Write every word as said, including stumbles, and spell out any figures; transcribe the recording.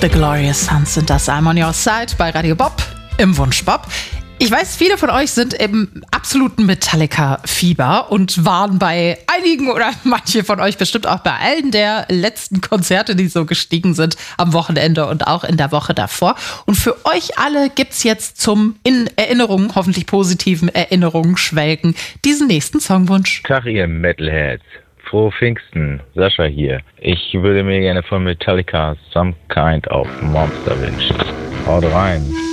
The Glorious Sons sind das. I'm on your side bei Radio Bob im Wunsch Bob. Ich weiß, viele von euch sind im absoluten Metallica-Fieber und waren bei einigen oder manche von euch bestimmt auch bei allen der letzten Konzerte, die so gestiegen sind am Wochenende und auch in der Woche davor. Und für euch alle gibt's jetzt zum in Erinnerungen, hoffentlich positiven Erinnerungen schwelgen, diesen nächsten Songwunsch. Tag, ihr Metalheads. Frohe Pfingsten, Sascha hier. Ich würde mir gerne von Metallica Some Kind of Monster wünschen. Haut rein.